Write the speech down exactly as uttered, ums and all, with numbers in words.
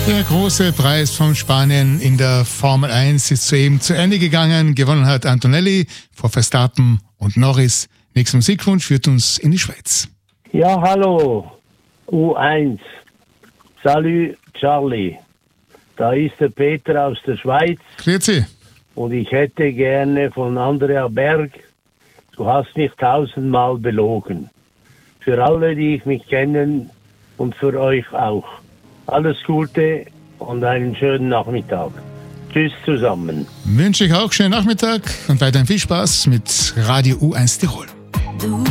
Der große Preis von Spanien in der Formel eins ist soeben zu Ende gegangen. Gewonnen hat Antonelli vor Verstappen und Norris. Nächster Musikwunsch führt uns in die Schweiz. Ja, hallo, U eins. Salut, Charlie. Da ist der Peter aus der Schweiz. Grüezi. Und ich hätte gerne von Andrea Berg, du hast mich tausendmal belogen. Für alle, die ich mich kennen und für euch auch. Alles Gute und einen schönen Nachmittag. Tschüss zusammen. Wünsche ich auch schönen Nachmittag und weiterhin viel Spaß mit Radio U eins Tirol.